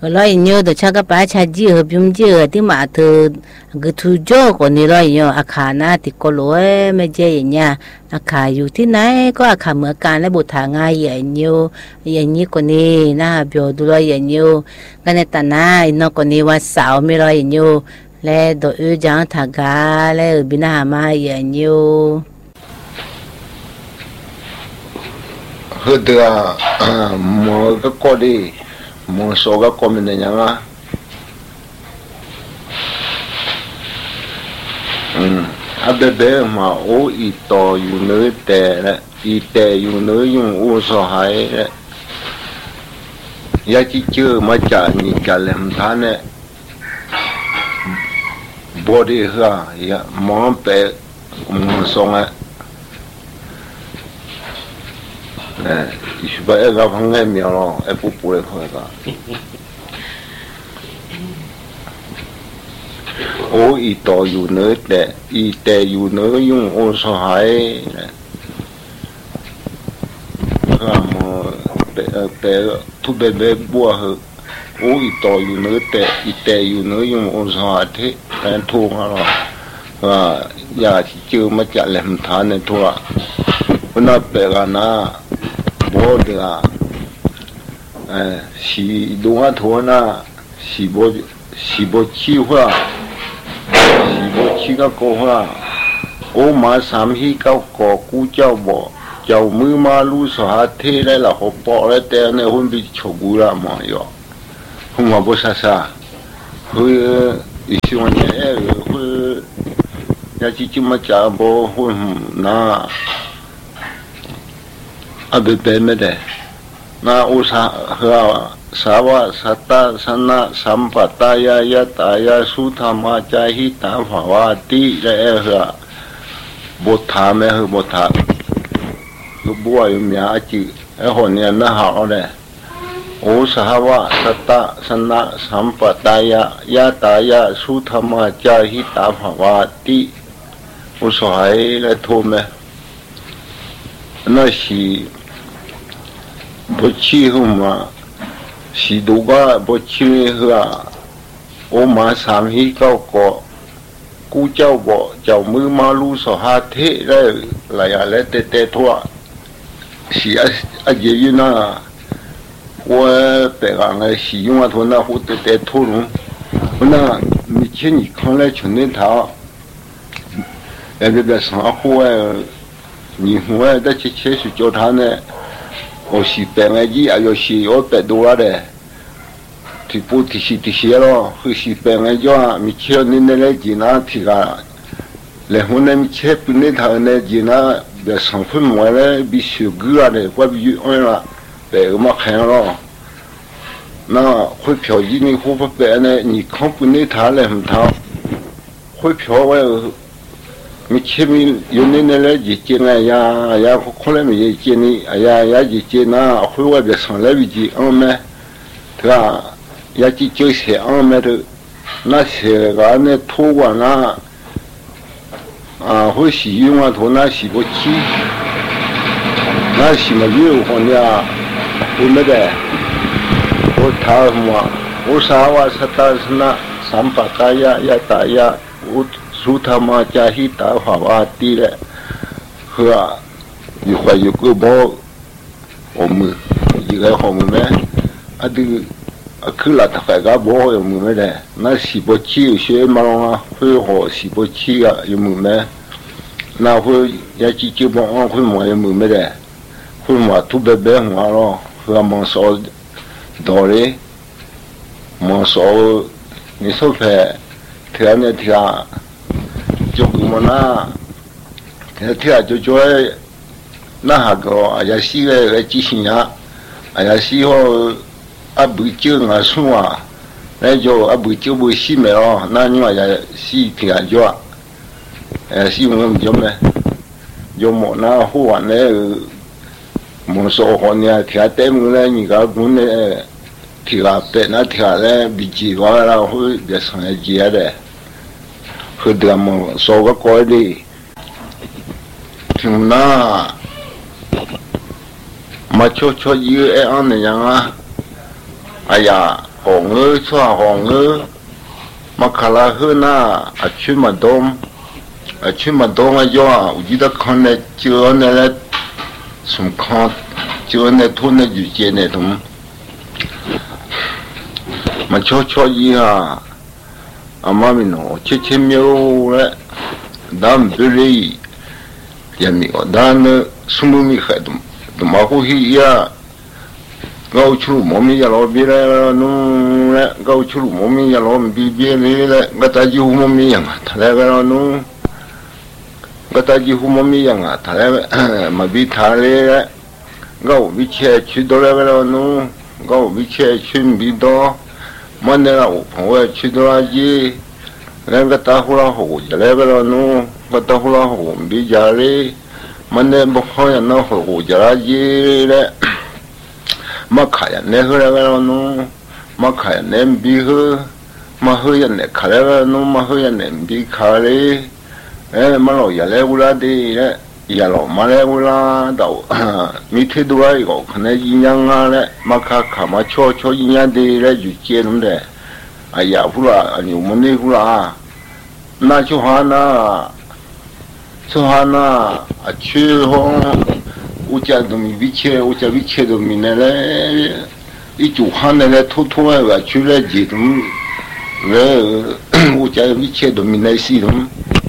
rồi nhiều đồ cha cái bà cha gì hợp dụng gì ở thì mà từ cái thu cho còn này rồi nhiều khả na thì có lỗi mấy gì nha khảอยู่ที่ไหนก็khảเหมือนกันแล้วบุตรง่ายอย่างnhiềuอย่างนี้คนนี้นะbiểuดูเลยอย่างnhiềuกันในตาหน้าเนาะคนนี้ว่าสาวไม่เลยอย่างnhiềuแล้วโดยจังทากาแล้วบินามาอย่างnhiều คือเดือมัวก็ดีมัวโซก็มีเนี่ยยังอาเบเบมาโออีต่ออยู่เนื้อแต่ละอีแต่อยู่เนื้อยุ่งโอสหายละยาที่เจอมาจากนี่กันเลยมันท่านเนี่ยบอดี้เหรอยามองไปมัวส่งอีสุบะเอกับพังเงมีอะไรเอปุ๊บปุ๊บเลยเขาก็โอ้อีต่ออยู่เนื้อแต่อีแต่อยู่เนื้อยุ่งโอสหายก็มาเปทุบเบบัวเหรอโอ้อีต่ออยู่เนื้อแต่อีแต่อยู่เนื้อยุ่งโอสหายที่แต่ทุ่งอะไรก็อยากที่เจอมาจากแหลมฐานในทั่ววันนั้นเปกันนะบอดละสีดวงทัวนะสีบชีว่าสีบชีก็โกว่าโอมาสามฮีก็ก่อกูเจ้าบ่เจ้ามือมาลูสหาเทได้ละหัวปอแล้วแต่ในหุ่นไปฉกูละมาอยู่หุ่นมาบุษาซาหุ่นอีสิวันนี้หุ่นยาจิมาจากบ่หุ่นน่าอาเบเบไม่ได้น่าอุตสาหะสาวะสัตตะสนะสัมปตายายะตายาสุธรรมาจาหิตาภาวะติและเหะบทธาไม่เหบทธาคือบัวอยู่มีอาจิคนเนี่ยน่าหาเลยอุตสาหะสัตตะสนะสัมปตายายะตายาสุธรรมาจาหิตาภาวะติอุตสาหะและทุเม那是不气候嘛，是都个不气候啊，我马上去搞个，古叫我叫มือมาลูสหาเทได้หลายอะไรแต่ทั่ว是เยอะนะ我别个个使用啊，ทั่ว那户แต่ทั่ว龙，那以前你看来穷人他，个生活你我在去去叫他呢，我是本来的，有时我百多了的，提不提些咯，或是本来叫米切你那来几拿提个，然后呢米切不那他呢几拿，别上分我呢比小个的，我比按了，别个嘛看了，那会嫖妓你会不白呢？你看不那他来很他，会嫖我。มีเชื่อมีอยู่ในนั้นเลยจีเนาะยาคนละมีจีนี่ยาจีน่ะคุยว่าจะสั่งแล้ววิจิอันแม่ถ้ายาจีช่วยเสียอันแม่ดูน่าเสียกันเนี่ยทุกวันน่ะคุยสิยุ่งอ่ะทุกน่าสิบชีน่าสิมาอยู่คนเนี่ยคุยไม่ได้คุยท้าหัวอุตสาหะสัตตะสนะสัมปตายายะตายาสุธรรมาจาหิตาภาวะติแหละเพื่ออยู่ไปอยู่ก็บอกอมืออยู่กับอมือแม่อันนี้คือหลักฐานก็บอกอมือไม่ได้น่าสิบชีเชื่อมาลองอ่ะเพื่อหัวสิบชีอ่ะอยู่มือแม่น่าเพื่อยาจีจีบอกอ่ะเพื่อหมออยู่มือไม่ได้เพื่อหมอทุบเบ๊ะหัวเราเพื่อมองสอดอเลยมองสอนี่สุดแท้เท่านี้เท่า就我们那，天就说那个也是个机器人，也是好啊不久啊算啊，那就啊不久不死没了，那你话也是天就啊，是我们叫咩？就冇那好玩嘞，冇说好呢，天对门嘞，你个门嘞，天白那天嘞，比起话啦会别上来接的。คือเดือดมันโซก็ก้อยดีถึงหน้ามาช่วยยื้ออันนี้ยังอ่ะอายา红儿出红儿，马卡拉赫那去马东，去马东啊，我记得看那就那来，什么看，就那土那就接那种，嘛悄悄一下，妈咪喏，切苗嘞，咱不哩，也没有，咱那什么没害都马虎些呀。高处毛米也老别了，弄嘞高处毛米也老别嘞，我大几乎毛米样啊，他那个弄，我大几乎毛米样啊，他那个嘛比他嘞，我比切去到那个弄，我比切去比到，嘛那个我朋友去到那去，那个大呼啦呼就那个弄，我大呼啦呼比家嘞，嘛那不好像那呼就那去嘞。马卡呀，那个那个弄，马卡呀，那比呵，马呵呀，那卡那个弄，马呵呀，那比卡嘞，马老爷来乌拉的嘞，爷老马来乌拉到，米天多来一个，可能阴阳啊嘞，马卡卡马悄阴阳的嘞就接弄的，哎呀乌拉，牛门的乌拉，那就哈那，去吼。我家都没比切，我家比切都没那嘞，一煮饭那嘞偷来去来几种，我家比切都没那系统。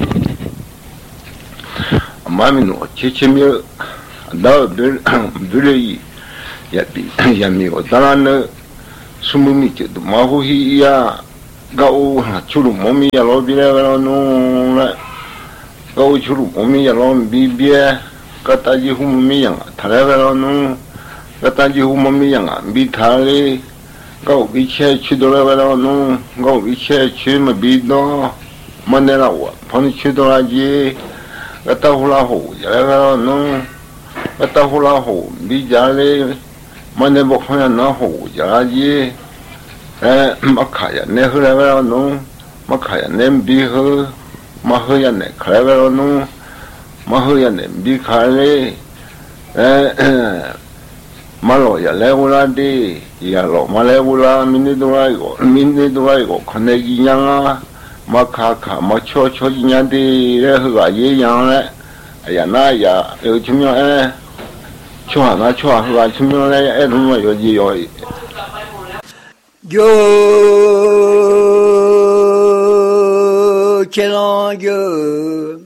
妈咪喏，切没有，到不了也没有，当然呢，什么没切都马虎些呀，搞出了毛米也老别了弄了，搞出了毛米也老别。个大几乎没样啊，他那个弄，个大几乎没样啊，比他嘞，个比切去到那个弄，个比切去没比到，没那了我，旁边去到那去，个大呼啦呼，那个弄，个大呼啦呼，比家嘞，没那不好像那呼家去，没看呀，那后来个弄，没看呀，那比呵，没好呀那看那个弄。马后呀，那比卡嘞，马老也来乌拉的，也老马来乌拉，明天都来个，看那一样啊，马卡马悄一样的，然后个一样嘞，哎呀那呀，有什么悄那悄和个什么嘞，哎，他妈要。 yo